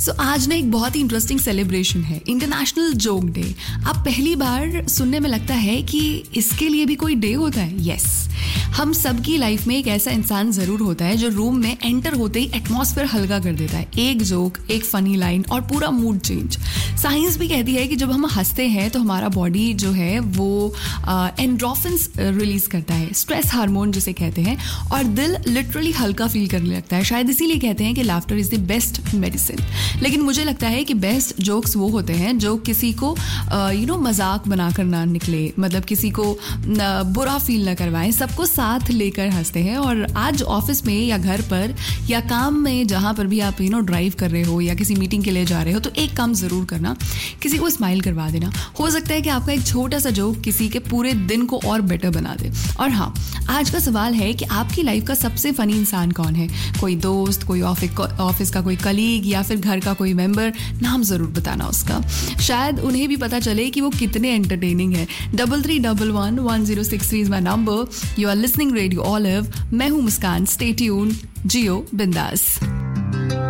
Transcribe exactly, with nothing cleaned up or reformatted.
सो so, आज ना एक बहुत ही इंटरेस्टिंग सेलिब्रेशन है, इंटरनेशनल जोक डे। अब पहली बार सुनने में लगता है कि इसके लिए भी कोई डे होता है। Yes yes. हम सबकी लाइफ में एक ऐसा इंसान जरूर होता है जो रूम में एंटर होते ही एटमॉस्फेयर हल्का कर देता है। एक जोक, एक फनी लाइन और पूरा मूड चेंज। साइंस भी कहती है कि जब हम हंसते हैं तो हमारा बॉडी जो है वो एंड्रोफिन्स रिलीज करता है, स्ट्रेस हार्मोन जिसे कहते हैं, और दिल लिटरली हल्का फील करने लगता है। शायद इसीलिए कहते हैं कि laughter is the best medicine. लेकिन मुझे लगता है कि बेस्ट जोक्स वो होते हैं जो किसी को यू नो मजाक बनाकर ना निकले, मतलब किसी को बुरा फील ना करवाएं, सबको साथ लेकर हंसते हैं। और आज ऑफिस में या घर पर या काम में जहाँ पर भी आप यू नो ड्राइव कर रहे हो या किसी मीटिंग के लिए जा रहे हो, तो एक काम ज़रूर करना, किसी को स्माइल करवा देना। हो सकता है कि आपका एक छोटा सा जोक किसी के पूरे दिन को और बेटर बना दे। और हाँ, आज का सवाल है कि आपकी लाइफ का सबसे फनी इंसान कौन है? कोई दोस्त, कोई ऑफिस का कोई कलीग या फिर घर का कोई मेंबर? नाम ज़रूर बताना उसका, शायद उन्हें भी पता चले कि वो कितने एंटरटेनिंग है। Double three double one one zero six three is my number. You are listening radio olive. मैं हूँ मुस्कान। स्टे ट्यून्ड, जियो बिंदास।